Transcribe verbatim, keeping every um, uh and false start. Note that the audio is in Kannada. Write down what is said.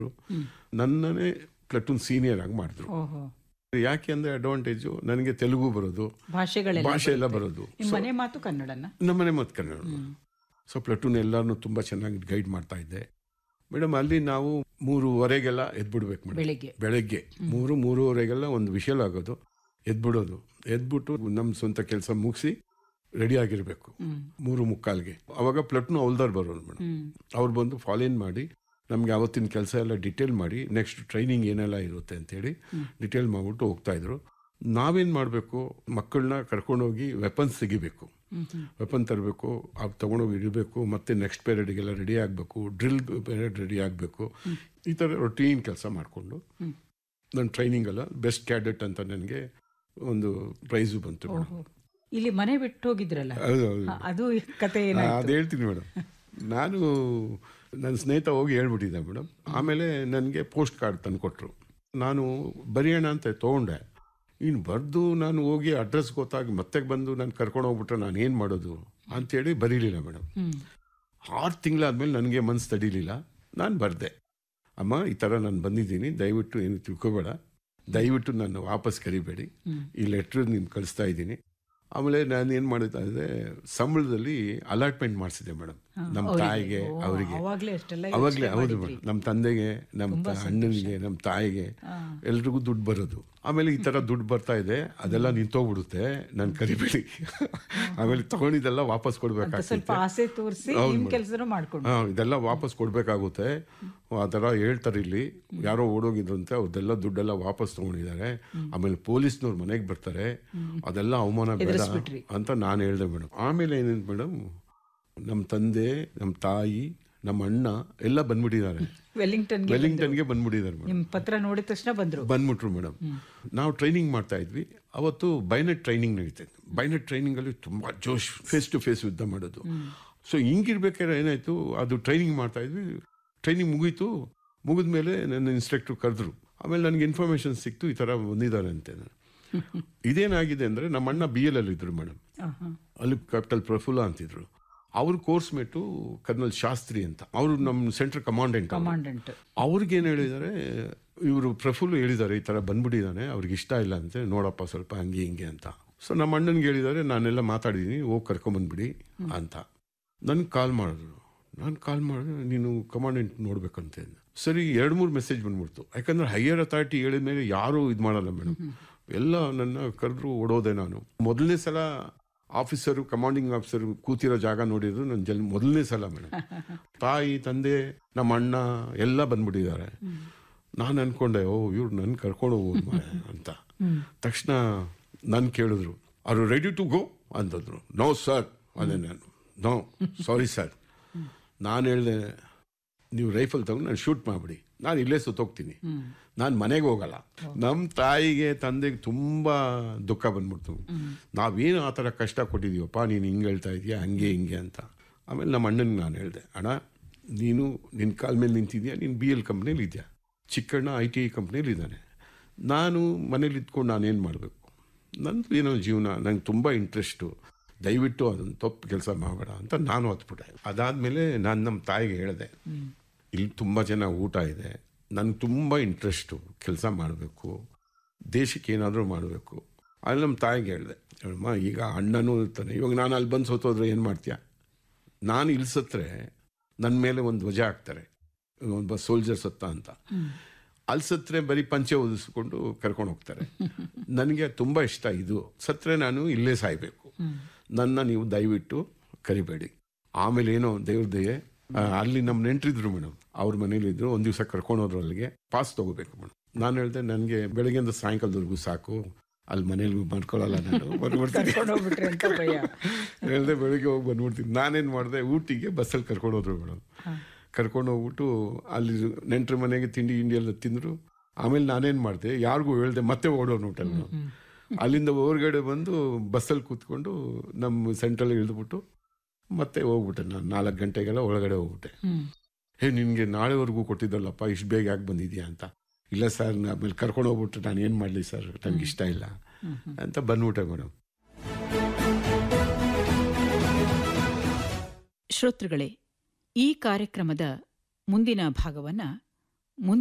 ನನ್ನನ್ನೇ ಪ್ಲಟೂನ್ ಸೀನಿಯರ್ ಆಗಿ ಮಾಡಿದ್ರು. ಯಾಕೆ ಅಂದರೆ ಅಡ್ವಾಂಟೇಜು ನನಗೆ ತೆಲುಗು ಬರೋದು, ಭಾಷೆ ಎಲ್ಲ ಬರೋದು, ಮನೆ ಮಾತು ಕನ್ನಡನ ನಮ್ಮನೆ ಮಾತು ಕನ್ನಡ. ಸೊ ಪ್ಲಟೂನ್ ಎಲ್ಲರೂ ತುಂಬ ಚೆನ್ನಾಗಿ ಗೈಡ್ ಮಾಡ್ತಾ ಇದ್ದೆ ಮೇಡಮ್. ಅಲ್ಲಿ ನಾವು ಮೂರುವರೆಗೆಲ್ಲ ಎದ್ಬಿಡ್ಬೇಕು ಮೇಡಮ್. ಬೆಳಿಗ್ಗೆ ಬೆಳಗ್ಗೆ ಮೂರು ಮೂರುವರೆಗೆಲ್ಲ ಒಂದು ವಿಷಲ್ ಆಗೋದು, ಎದ್ಬಿಡೋದು. ಎದ್ಬಿಟ್ಟು ನಮ್ಮ ಸ್ವಂತ ಕೆಲಸ ಮುಗಿಸಿ ರೆಡಿ ಆಗಿರಬೇಕು ಮೂರು ಮುಕ್ಕಾಲ್ಗೆ. ಅವಾಗ ಪ್ಲಟೂನ್ ಹೌಲ್ದಾರ್ ಬರೋರು ಮೇಡಮ್. ಅವ್ರು ಬಂದು ಫಾಲೋಇನ್ ಮಾಡಿ ನಮಗೆ ಅವತ್ತಿನ ಕೆಲಸ ಎಲ್ಲ ಡಿಟೇಲ್ ಮಾಡಿ ನೆಕ್ಸ್ಟ್ ಟ್ರೈನಿಂಗ್ ಏನೆಲ್ಲ ಇರುತ್ತೆ ಅಂತೇಳಿ ಡಿಟೇಲ್ ಮಾಡಿಬಿಟ್ಟು ಹೋಗ್ತಾಯಿದ್ರು. ನಾವೇನು ಮಾಡಬೇಕು, ಮಕ್ಕಳನ್ನ ಕರ್ಕೊಂಡೋಗಿ ವೆಪನ್ಸ್ ತೆಗಿಬೇಕು, ವೆಪನ್ ತರಬೇಕು, ಅವು ತೊಗೊಂಡೋಗಿ ಇಡಬೇಕು, ಮತ್ತು ನೆಕ್ಸ್ಟ್ ಪೀರಿಯಡ್ಗೆಲ್ಲ ರೆಡಿ ಆಗಬೇಕು, ಡ್ರಿಲ್ ಪೀರಿಯಡ್ ರೆಡಿ ಆಗಬೇಕು. ಈ ಥರ ರೊಟೀನ್ ಕೆಲಸ ಮಾಡಿಕೊಂಡು ನನ್ನ ಟ್ರೈನಿಂಗೆಲ್ಲ ಬೆಸ್ಟ್ ಕ್ಯಾಡೆಟ್ ಅಂತ ನನಗೆ ಒಂದು ಪ್ರೈಸು ಬಂತು ಮೇಡಮ್. ಇಲ್ಲಿ ಮನೆ ಬಿಟ್ಟು ಹೋಗಿದ್ರಲ್ಲ, ಅದು ಕತೆ ಅದು ಹೇಳ್ತೀನಿ ಮೇಡಮ್. ನಾನು ನನ್ನ ಸ್ನೇಹಿತ ಹೋಗಿ ಹೇಳ್ಬಿಟ್ಟಿದ್ದೆ ಮೇಡಮ್. ಆಮೇಲೆ ನನಗೆ ಪೋಸ್ಟ್ ಕಾರ್ಡ್ ತಂದು ಕೊಟ್ಟರು. ನಾನು ಬರೆಯೋಣ ಅಂತ ತೊಗೊಂಡೆ. ಇನ್ನು ಬರೆದು ನಾನು ಹೋಗಿ ಅಡ್ರೆಸ್ ಗೊತ್ತಾಗಿ ಮತ್ತೆ ಬಂದು ನಾನು ಕರ್ಕೊಂಡು ಹೋಗ್ಬಿಟ್ರೆ ನಾನು ಏನು ಮಾಡೋದು ಅಂಥೇಳಿ ಬರೀಲಿಲ್ಲ ಮೇಡಮ್. ಆರು ತಿಂಗಳಾದ್ಮೇಲೆ ನನಗೆ ಮನಸ್ಸು ತಡೀಲಿಲ್ಲ. ನಾನು ಬರೆದೆ, ಅಮ್ಮ ಈ ಥರ ನಾನು ಬಂದಿದ್ದೀನಿ, ದಯವಿಟ್ಟು ಏನು ತಿಳ್ಕೊಬೇಡ, ದಯವಿಟ್ಟು ನಾನು ವಾಪಸ್ ಕರಿಬೇಡಿ, ಈ ಲೆಟ್ರ್ ನಿಮ್ಗೆ ಕಳಿಸ್ತಾ ಇದ್ದೀನಿ. ಆಮೇಲೆ ನಾನು ಏನು ಮಾಡಿದ್ದೆ ಅಂದರೆ ಸಂಬಳದಲ್ಲಿ ಅಲಾಟ್ಮೆಂಟ್ ಮಾಡಿಸಿದೆ ಮೇಡಮ್, ನಮ್ಮ ತಾಯಿಗೆ ಅವರಿಗೆ. ಅವಾಗಲೇ ಹೌದು ಮೇಡಮ್, ನಮ್ಮ ತಂದೆಗೆ, ನಮ್ಮ ಅಣ್ಣನಿಗೆ, ನಮ್ಮ ತಾಯಿಗೆ ಎಲ್ರಿಗೂ ದುಡ್ಡು ಬರೋದು. ಆಮೇಲೆ ಈ ಥರ ದುಡ್ಡು ಬರ್ತಾ ಇದೆ, ಅದೆಲ್ಲ ನಿಂತೋಗ್ಬಿಡುತ್ತೆ, ನಾನು ಕರಿಬೇಡಿ. ಆಮೇಲೆ ತಗೊಂಡಿದ್ದೆಲ್ಲ ವಾಪಸ್ ಕೊಡ್ಬೇಕಾಗುತ್ತೆ. ಹಾಂ, ಇದೆಲ್ಲ ವಾಪಸ್ ಕೊಡಬೇಕಾಗುತ್ತೆ. ಆ ಥರ ಹೇಳ್ತಾರೆ ಇಲ್ಲಿ, ಯಾರೋ ಓಡೋಗಿದ್ರಂತೆ, ಅವ್ರದ್ದೆಲ್ಲ ದುಡ್ಡೆಲ್ಲ ವಾಪಸ್ ತೊಗೊಂಡಿದ್ದಾರೆ. ಆಮೇಲೆ ಪೊಲೀಸ್ನವ್ರು ಮನೆಗೆ ಬರ್ತಾರೆ, ಅದೆಲ್ಲ ಅವಮಾನ ಬೇಡ ಅಂತ ನಾನು ಹೇಳಿದೆ ಮೇಡಮ್. ಆಮೇಲೆ ಏನೇನು ಮೇಡಮ್, ನಮ್ಮ ತಂದೆ, ನಮ್ಮ ತಾಯಿ, ನಮ್ಮ ಅಣ್ಣ ಎಲ್ಲ ಬಂದ್ಬಿಟ್ಟಿದ್ದಾರೆ, ವೆಲ್ಲಿಂಗ್ಟನ್ಗೆ ಬಂದ್ಬಿಟ್ಟಿದ್ದಾರೆ ಮೇಡಮ್. ಪತ್ರ ನೋಡಿದ ತಕ್ಷಣ ಬಂದ್ರು ಬಂದ್ಬಿಟ್ರು ಮೇಡಮ್. ನಾವು ಟ್ರೈನಿಂಗ್ ಮಾಡ್ತಾ ಇದ್ವಿ ಅವತ್ತು. ಬೈನೆಟ್ ಟ್ರೈನಿಂಗ್ ನಡೀತಾ ಇತ್ತು. ಬೈನೆಟ್ ಟ್ರೈನಿಂಗಲ್ಲಿ ತುಂಬ ಜೋಶ್, ಫೇಸ್ ಟು ಫೇಸ್ ಯುದ್ಧ ಮಾಡೋದು. ಸೊ ಹಿಂಗಿರ್ಬೇಕಾದ್ರೆ ಏನಾಯಿತು, ಅದು ಟ್ರೈನಿಂಗ್ ಮಾಡ್ತಾ ಇದ್ವಿ. ಟ್ರೈನಿಂಗ್ ಮುಗೀತು. ಮುಗಿದ ಮೇಲೆ ನನ್ನ ಇನ್ಸ್ಟ್ರಕ್ಟ್ರು ಕರೆದ್ರು. ಆಮೇಲೆ ನನಗೆ ಇನ್ಫಾರ್ಮೇಶನ್ ಸಿಕ್ತು, ಈ ಥರ ಬಂದಿದ್ದಾರೆ ಅಂತ. ಇದೇನಾಗಿದೆ ಅಂದರೆ, ನಮ್ಮ ಅಣ್ಣ ಬಿ ಎಲ್ ಅಲ್ಲಿ ಇದ್ರು ಮೇಡಮ್. ಅಲ್ಲಿ ಕ್ಯಾಪಿಟಲ್ ಪ್ರಫುಲ್ಲ ಅಂತಿದ್ರು. ಅವ್ರ ಕೋರ್ಸ್ ಮೇಟು ಕರ್ನಲ್ ಶಾಸ್ತ್ರಿ ಅಂತ, ಅವರು ನಮ್ಮ ಸೆಂಟ್ರಲ್ ಕಮಾಂಡೆಂಟ್. ಅವ್ರಿಗೇನು ಹೇಳಿದ್ದಾರೆ, ಇವರು ಪ್ರಫುಲ್ ಹೇಳಿದ್ದಾರೆ, ಈ ಥರ ಬಂದ್ಬಿಟ್ಟಿದ್ದಾನೆ, ಅವ್ರಿಗೆ ಇಷ್ಟ ಇಲ್ಲ ಅಂತೆ, ನೋಡಪ್ಪ ಸ್ವಲ್ಪ ಹಂಗೆ ಹಿಂಗೆ ಅಂತ. ಸೊ ನಮ್ಮ ಅಣ್ಣನಿಗೆ ಹೇಳಿದ್ದಾರೆ, ನಾನೆಲ್ಲ ಮಾತಾಡಿದ್ದೀನಿ, ಹೋಗಿ ಕರ್ಕೊಂಬಂದ್ಬಿಡಿ ಅಂತ. ನನಗೆ ಕಾಲ್ ಮಾಡಿದ್ರು. ನಾನು ಕಾಲ್ ಮಾಡಿದ್ರೆ, ನೀನು ಕಮಾಂಡೆಂಟ್ ನೋಡ್ಬೇಕಂತೆ. ಸರಿ, ಎರಡು ಮೂರು ಮೆಸೇಜ್ ಬಂದ್ಬಿಡ್ತು. ಯಾಕಂದರೆ ಹೈಯರ್ ಅಥಾರಿಟಿ ಹೇಳಿದ ಮೇಲೆ ಯಾರೂ ಇದು ಮಾಡಲ್ಲ ಮೇಡಮ್. ಎಲ್ಲ ನನ್ನ ಕರೆದ್ರು ಓಡೋದೆ. ನಾನು ಮೊದಲನೇ ಸಲ ಆಫೀಸರು, ಕಮಾಂಡಿಂಗ್ ಆಫೀಸರು ಕೂತಿರೋ ಜಾಗ ನೋಡಿದ್ರು ನನ್ನ ಜಲ್ ಮೊದಲನೇ ಸಲ ಮೇಡಮ್. ತಾಯಿ, ತಂದೆ, ನಮ್ಮ ಅಣ್ಣ ಎಲ್ಲ ಬಂದ್ಬಿಟ್ಟಿದ್ದಾರೆ. ನಾನು ಅನ್ಕೊಂಡೆ, ಓ ಇವ್ರು ನನ್ನ ಕರ್ಕೊಂಡು ಹೋಗೋದು ಅಂತ. ತಕ್ಷಣ ನಾನು ಕೇಳಿದ್ರು, ಆರ್ ರೆಡಿ ಟು ಗೋ ಅಂತಂದ್ರು. ನೋ ಸರ್ ಅದೇ ನಾನು, ನೋ ಸಾರಿ ಸರ್. ನಾನು ಹೇಳಿದೆ, ನೀವು ರೈಫಲ್ ತಗೊಂಡು ನಾನು ಶೂಟ್ ಮಾಡಿಬಿಡಿ, ನಾನು ಇಲ್ಲೇ ಸುತ್ತೋಗ್ತೀನಿ, ನಾನು ಮನೆಗೆ ಹೋಗಲ್ಲ. ನಮ್ಮ ತಾಯಿಗೆ, ತಂದೆಗೆ ತುಂಬ ದುಃಖ ಬಂದ್ಬಿಡ್ತು. ನಾವೇನು ಆ ಥರ ಕಷ್ಟ ಕೊಟ್ಟಿದ್ದೀವಪ್ಪ, ನೀನು ಹಿಂಗೆ ಹೇಳ್ತಾ ಇದೆಯಾ, ಹಂಗೆ ಹಿಂಗೆ ಅಂತ. ಆಮೇಲೆ ನಮ್ಮ ಅಣ್ಣನಿಗೆ ನಾನು ಹೇಳಿದೆ, ಅಣ್ಣ ನೀನು ನಿನ್ನ ಕಾಲ ಮೇಲೆ ನಿಂತಿದ್ಯಾ, ನೀನು ಬಿ ಎಲ್ ಕಂಪ್ನಿಯಲ್ಲಿ ಇದೆಯಾ, ಚಿಕ್ಕಣ್ಣ ಐ ಟಿ ಐ ಕಂಪ್ನಿಯಲ್ಲಿ ಇದ್ದಾನೆ, ನಾನು ಮನೇಲಿ ಇದ್ಕೊಂಡು ನಾನೇನು ಮಾಡಬೇಕು, ನಂದು ಏನೋ ಜೀವನ, ನಂಗೆ ತುಂಬ ಇಂಟ್ರೆಸ್ಟು, ದಯವಿಟ್ಟು ಅದನ್ನು ತಪ್ಪು ಕೆಲಸ ಮಾಡಬೇಡ ಅಂತ ನಾನು ಹೊತ್ಬಿಟ್ಟೆ. ಅದಾದಮೇಲೆ ನಾನು ನಮ್ಮ ತಾಯಿಗೆ ಹೇಳಿದೆ, ಇಲ್ಲಿ ತುಂಬ ಜನ ಊಟ ಇದೆ, ನನಗೆ ತುಂಬ ಇಂಟ್ರೆಸ್ಟು, ಕೆಲಸ ಮಾಡಬೇಕು, ದೇಶಕ್ಕೆ ಏನಾದರೂ ಮಾಡಬೇಕು. ಅಲ್ಲಿ ನಮ್ಮ ತಾಯಿಗೆ ಹೇಳಿದೆ, ಹೇಳಮ್ಮ ಈಗ ಅಣ್ಣನೂ ಇರ್ತಾನೆ, ಇವಾಗ ನಾನು ಅಲ್ಲಿ ಬಂದು ಸೋತೋದ್ರೆ ಏನು ಮಾಡ್ತೀಯ, ನಾನು ಇಲ್ಲಿ ಸತ್ತರೆ ನನ್ನ ಮೇಲೆ ಒಂದು ಧ್ವಜ ಹಾಕ್ತಾರೆ, ಒಬ್ಬ ಸೋಲ್ಜರ್ ಸತ್ತ ಅಂತ. ಅಲ್ಲಿ ಸತ್ತರೆ ಬರೀ ಪಂಚೆ ಓದಿಸ್ಕೊಂಡು ಕರ್ಕೊಂಡು ಹೋಗ್ತಾರೆ. ನನಗೆ ತುಂಬ ಇಷ್ಟ ಇದು, ಸತ್ತರೆ ನಾನು ಇಲ್ಲೇ ಸಾಯಬೇಕು, ನನ್ನ ನೀವು ದಯವಿಟ್ಟು ಕರಿಬೇಡಿ. ಆಮೇಲೆ ಏನೋ ದೇವ್ರ ದಯೆ, ಅಲ್ಲಿ ನಮ್ಮ ನೆಂಟ್ರಿದ್ರು ಮೇಡಮ್, ಅವ್ರ ಮನೇಲಿದ್ರು. ಒಂದು ದಿವಸ ಕರ್ಕೊಂಡು ಹೋದ್ರು, ಅಲ್ಲಿಗೆ ಪಾಸ್ ತೊಗೋಬೇಕು ಮೇಡಮ್. ನಾನು ಹೇಳಿದೆ, ನನಗೆ ಬೆಳಗ್ಗೆಯಿಂದ ಸಾಯಂಕಾಲದವರೆಗೂ ಸಾಕು, ಅಲ್ಲಿ ಮನೇಲಿ ಮಾಡ್ಕೊಳ್ಳಲ್ಲ, ನಾನು ಬಂದ್ಬಿಡ್ತೀನಿ ಹೇಳಿದೆ. ಬೆಳಗ್ಗೆ ಹೋಗಿ ಬಂದ್ಬಿಡ್ತೀನಿ. ನಾನೇನು ಮಾಡಿದೆ, ಊಟಿಗೆ ಬಸ್ಸಲ್ಲಿ ಕರ್ಕೊಂಡು ಹೋದ್ರು ಮೇಡಮ್. ಕರ್ಕೊಂಡು ಹೋಗ್ಬಿಟ್ಟು ಅಲ್ಲಿ ನೆಂಟ್ರ ಮನೆಗೆ ತಿಂಡಿ ಗಿಂಡಿ ಎಲ್ಲ ತಿಂದರು. ಆಮೇಲೆ ನಾನೇನು ಮಾಡಿದೆ, ಯಾರಿಗೂ ಹೇಳ್ದೆ, ಮತ್ತೆ ಓಡೋನು ಊಟಲ್. ಅಲ್ಲಿಂದ ಹೊರಗಡೆ ಬಂದು ಬಸ್ಸಲ್ಲಿ ಕೂತ್ಕೊಂಡು ನಮ್ಮ ಸೆಂಟ್ರಲ್ಲಿ ಇಳಿದ್ಬಿಟ್ಟು ಮತ್ತೆ ಹೋಗ್ಬಿಟ್ಟೆ. ನಾನು ನಾಲ್ಕು ಗಂಟೆಗೆಲ್ಲ ಒಳಗಡೆ ಹೋಗ್ಬಿಟ್ಟೆ. ಹೇ ನಿನಗೆ ನಾಳೆವರೆಗೂ ಕೊಟ್ಟಿದ್ದಲ್ಲಪ್ಪ, ಇಷ್ಟು ಬೇಗ ಯಾಕೆ ಬಂದಿದ್ಯಾ ಅಂತ. ಇಲ್ಲ ಸರ್, ಆಮೇಲೆ ಕರ್ಕೊಂಡು ಹೋಗ್ಬಿಟ್ರೆ ನಾನು ಏನು ಮಾಡಲಿ ಸರ್, ನನಗೆ ಇಷ್ಟ ಇಲ್ಲ ಅಂತ ಬಂದ್ಬಿಟ್ಟೆ ಮೇಡಮ್. ಶ್ರೋತೃಗಳೇ, ಈ ಕಾರ್ಯಕ್ರಮದ ಮುಂದಿನ ಭಾಗವನ್ನು